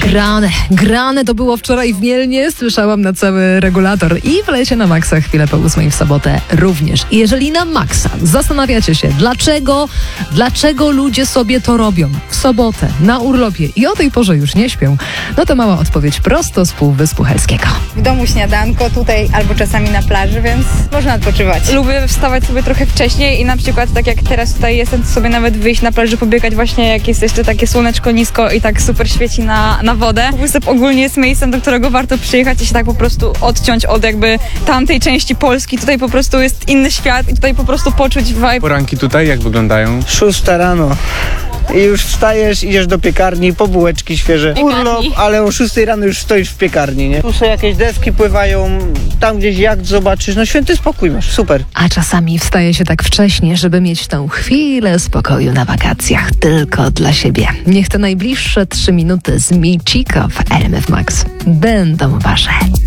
Grane to było wczoraj w Mielnie, słyszałam na cały regulator i w Lecie na Maxa chwilę po 8 w sobotę również. I jeżeli na Maxa zastanawiacie się, dlaczego ludzie sobie to robią w sobotę, na urlopie i o tej porze już nie śpią, no to mała odpowiedź prosto z Półwyspu Helskiego. W domu śniadanko, tutaj albo czasami na plaży, więc można odpoczywać. Lubię wstawać sobie trochę wcześniej i na przykład tak jak teraz tutaj jestem, to sobie nawet wyjść na plaży, pobiegać właśnie jak jest jeszcze takie słoneczko nisko i tak super świeci na wodę. Półwysep ogólnie jest miejscem, do którego warto przyjechać i się tak po prostu odciąć od jakby tamtej części Polski. Tutaj po prostu jest inny świat i tutaj po prostu poczuć vibe. Poranki tutaj jak wyglądają? 6 rano. I już wstajesz, idziesz do piekarni, po bułeczki świeże. Urlop, ale o 6 rano już stoisz w piekarni, nie? Tu są jakieś deski pływają, tam gdzieś jacht zobaczysz, no święty spokój masz, super. A czasami wstaje się tak wcześnie, żeby mieć tą chwilę spokoju na wakacjach tylko dla siebie. Niech te najbliższe 3 minuty z Michiko w RMF Max będą wasze.